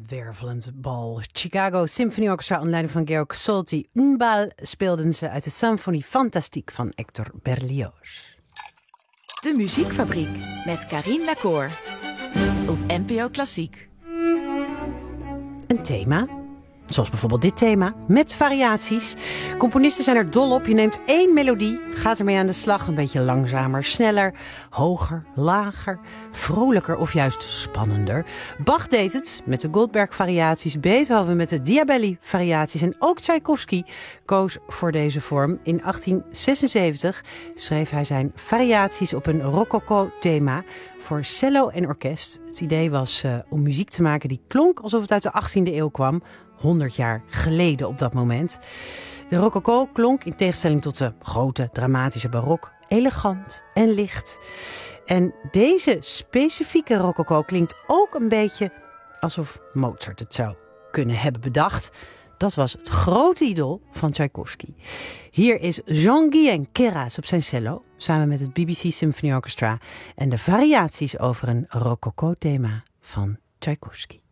opwervelend bal. Chicago Symphony Orchestra onder leiding van Georg Solti. Een bal speelden ze uit de Symphonie Fantastique van Hector Berlioz. De Muziekfabriek met Carine Lacour op NPO Klassiek. Een thema, zoals bijvoorbeeld dit thema, met variaties. Componisten zijn er dol op. Je neemt één melodie, gaat ermee aan de slag. Een beetje langzamer, sneller, hoger, lager, vrolijker of juist spannender. Bach deed het met de Goldberg-variaties, Beethoven met de Diabelli-variaties. En ook Tchaikovsky koos voor deze vorm. In 1876 schreef hij zijn variaties op een rococo-thema voor cello en orkest. Het idee was om muziek te maken die klonk alsof het uit de 18e eeuw kwam. 100 jaar geleden op dat moment. De rococo klonk in tegenstelling tot de grote dramatische barok elegant en licht. En deze specifieke rococo klinkt ook een beetje alsof Mozart het zou kunnen hebben bedacht. Dat was het grote idool van Tchaikovsky. Hier is Jean-Guy Keras op zijn cello, samen met het BBC Symphony Orchestra en de variaties over een rococo-thema van Tchaikovsky.